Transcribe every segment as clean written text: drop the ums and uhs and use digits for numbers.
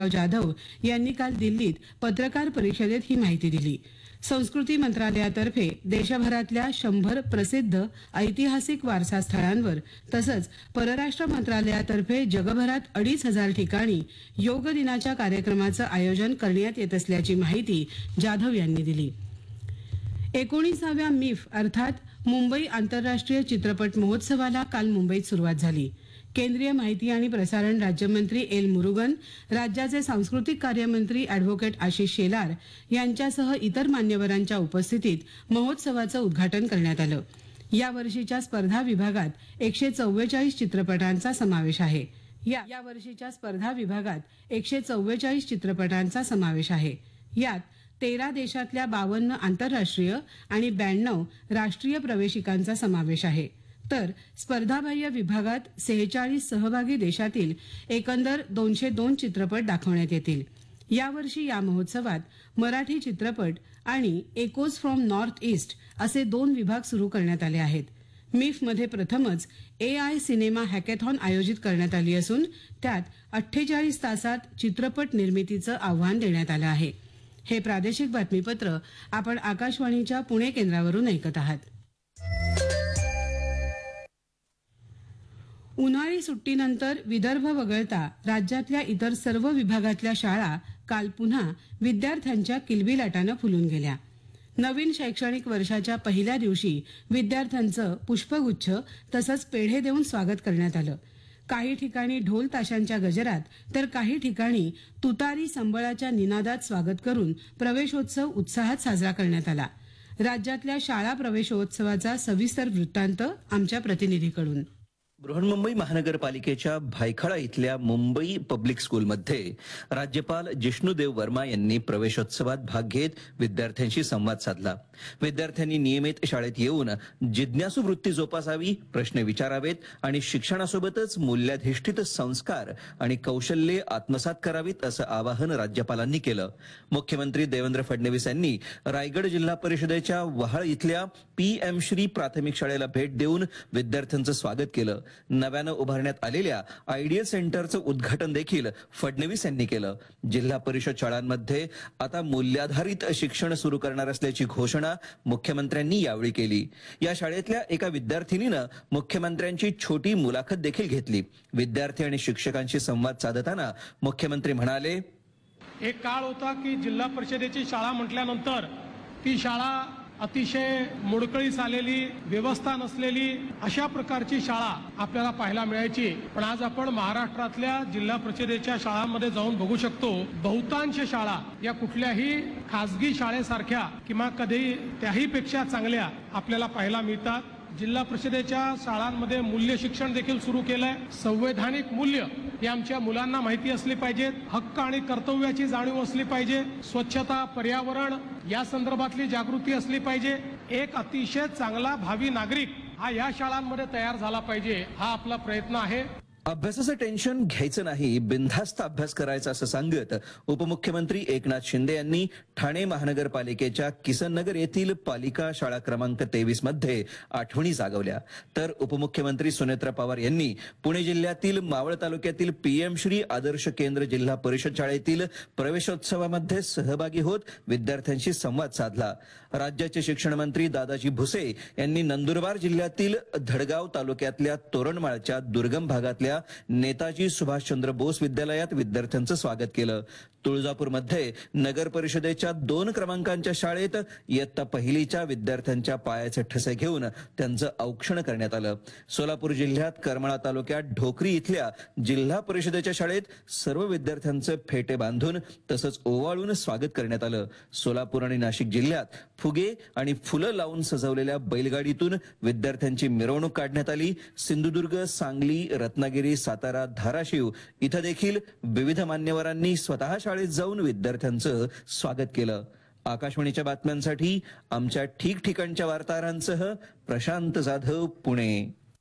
जाधव यांनी काल दिल्लीत पत्रकार परिषदेत ही माहिती दिली। संस्कृती मंत्रालयातर्फे देशभरातल्या 100 प्रसिद्ध ऐतिहासिक वारसा स्थळांवर तसंच परराष्ट्र मंत्रालयातर्फे जगभरात 2,500 ठिकाणी योग दिनाच्या कार्यक्रमाचं आयोजन करण्यात येत असल्याची माहिती जाधव यांनी दिली। 19व्या मिफ अर्थात मुंबई आंतरराष्ट्रीय चित्रपट महोत्सवाला काल मुंबईत सुरुवात झाली। केंद्रीय माहिती आणि प्रसारण राज्यमंत्री एल मुरुगन, राज्याचे सांस्कृतिक कार्यमंत्री अॅडव्होकेट आशिष शेलार यांच्यासह इतर मान्यवरांच्या उपस्थितीत महोत्सवाचं उद्घाटन करण्यात आलं। या वर्षीच्या स्पर्धा विभागात 144 चित्रपटांचा समावेश आहे। या वर्षीच्या स्पर्धा विभागात 144 चित्रपटांचा समावेश आहे। यात 13 देशातल्या 52 आंतरराष्ट्रीय आणि 92 राष्ट्रीय प्रवेशिकांचा समावेश आहे। तर स्पर्धाबाह्य विभागात 46 सहभागी देशातील एकंदर 202 चित्रपट दाखवण्यात येतील। यावर्षी या महोत्सवात मराठी चित्रपट आणि एकोज फ्रॉम नॉर्थ ईस्ट असे 2 विभाग सुरू करण्यात आले आहेत। मिफ मध्ये प्रथमच AI सिनेमा हॅकेथॉन आयोजित करण्यात आली असून त्यात 48 तासात चित्रपट निर्मितीचं आव्हान देण्यात आलं आहे। हे प्रादेशिक बातमीपत्र आपण आकाशवाणीच्या पुणे केंद्रावरून ऐकत आहात। उन्हाळी सुट्टीनंतर विदर्भ वगळता राज्यातल्या इतर सर्व विभागातल्या शाळा काल पुन्हा विद्यार्थ्यांच्या किलबिलाटानं फुलून गेल्या। नवीन शैक्षणिक वर्षाच्या पहिल्या दिवशी विद्यार्थ्यांचं पुष्पगुच्छ तसंच पेढे देऊन स्वागत करण्यात आलं। काही ठिकाणी ढोल ताशांच्या गजरात तर काही ठिकाणी तुतारी संबळाच्या निनादात स्वागत करून प्रवेशोत्सव उत्साहात साजरा करण्यात आला। राज्यातल्या शाळा प्रवेशोत्सवाचा सविस्तर वृत्तांत आमच्या प्रतिनिधीकडून। बृहन्मुंबई महानगरपालिकेच्या भायखळा इथल्या मुंबई पब्लिक स्कूलमध्ये राज्यपाल जिष्णुदेव वर्मा यांनी प्रवेशोत्सवात भाग घेत विद्यार्थ्यांशी संवाद साधला। विद्यार्थ्यांनी नियमित शाळेत येऊन जिज्ञासू वृत्ती जोपासावी, प्रश्न विचारावेत आणि शिक्षणासोबतच मूल्याधिष्ठित संस्कार आणि कौशल्ये आत्मसात करावीत असं आवाहन राज्यपालांनी केलं। मुख्यमंत्री देवेंद्र फडणवीस यांनी रायगड जिल्हा परिषदेच्या वहाळ इथल्या PM श्री प्राथमिक शाळेला भेट देऊन विद्यार्थ्यांचं स्वागत केलं। नव्यानं उभारण्यात आलेल्या आयडियल सेंटरचं उद्घाटन देखील फडणवीस यांनी केलं। जिल्हा परिषद शाळांमध्ये आता मूल्याधारित शिक्षण सुरू करणार असल्याची घोषणा मुख्यमंत्र्यांनी यावेळी केली। या शाळेतल्या एका विद्यार्थिनीनं मुख्यमंत्र्यांची छोटी मुलाखत देखील घेतली। विद्यार्थी आणि शिक्षकांशी संवाद साधताना मुख्यमंत्री म्हणाले, एक काळ होता की जिल्हा परिषदेची शाळा म्हटल्यानंतर ती शाळा अतिशय मोडकळीस आलेली, व्यवस्था नसलेली अशा प्रकारची शाळा आपल्याला पाहायला मिळायची। पण आज आपण महाराष्ट्रातल्या जिल्हा परिषदेच्या शाळांमध्ये जाऊन बघू शकतो, बहुतांश शाळा या कुठल्याही खासगी शाळेसारख्या किंवा कधी त्याही पेक्षा चांगल्या आपल्याला पाहायला मिळतात। जिल्हा परिषदेच्या शाळांमध्ये मूल्य शिक्षण देखील सुरू केलंय। संवैधानिक मूल्य ही आमच्या मुलांना माहिती असली पाहिजेत, हक्क आणि कर्तव्याची जाणीव असली पाहिजे, स्वच्छता, पर्यावरण या संदर्भातली जागृती असली पाहिजे। एक अतिशय चांगला भावी नागरिक हा या शाळांमध्ये तयार झाला पाहिजे, हा आपला प्रयत्न आहे। अभ्यासाचं टेन्शन घ्यायचं नाही, बिनधास्त अभ्यास करायचा असं सांगत उपमुख्यमंत्री एकनाथ शिंदे यांनी ठाणे महानगरपालिकेच्या किसननगर येथील पालिका शाळा क्रमांक 23 मध्ये आठवणी जागवल्या। तर उपमुख्यमंत्री सुनेत्रा पवार यांनी पुणे जिल्ह्यातील मावळ तालुक्यातील PM श्री आदर्श केंद्र जिल्हा परिषद शाळेतील प्रवेशोत्सवामध्ये सहभागी होत विद्यार्थ्यांशी संवाद साधला। राज्याचे शिक्षण मंत्री दादाजी भुसे यांनी नंदुरबार जिल्ह्यातील धडगाव तालुक्यातल्या तोरणमाळच्या दुर्गम भागातल्या नेताजी सुभाषचंद्र बोस विद्यालयात विद्यार्थ्यांचं स्वागत केलं। तुळजापूरमध्ये नगर परिषदेच्या 2 क्रमांकांच्या शाळेत इयत्ता पहिलीच्या विद्यार्थ्यांच्या पायाचे ठसे घेऊन त्यांचं औक्षण करण्यात आलं। सोलापूर जिल्ह्यात करमाळा तालुक्यात ढोकरी इथल्या जिल्हा परिषदेच्या शाळेत सर्व विद्यार्थ्यांचे फेटे बांधून तसंच ओवाळून स्वागत करण्यात आलं। सोलापूर आणि नाशिक जिल्ह्यात फुगे आणि फुलं लावून सजवलेल्या बैलगाडीतून विद्यार्थ्यांची मिरवणूक काढण्यात आली। सिंधुदुर्ग, सांगली, रत्नागिरी, सातारा, धाराशिव इथं देखील विविध मान्यवरांनी स्वतः शाळेत जाऊन विद्यार्थ्यांचं स्वागत केलं। आकाशवाणीच्या बातम्यांसाठी आमच्या ठिकठिकाणच्या वार्ताहरांसह प्रशांत जाधव, पुणे।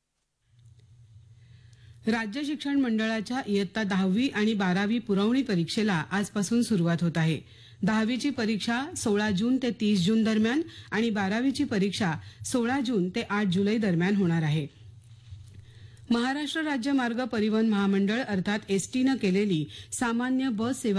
राज्य शिक्षण मंडळाच्या इयत्ता 10वी आणि 12वी पुरवणी परीक्षेला आजपासून सुरुवात होत आहे। 10वीची परीक्षा 16 जून ते 30 जून दरम्यान आणि 12वीची परीक्षा 16 जून ते 8 जुलै दरम्यान होणार आहे। महाराष्ट्र राज्य मार्ग परिवहन महामंडळ अर्थात एसटीनं केलेली सामान्य बस सेवा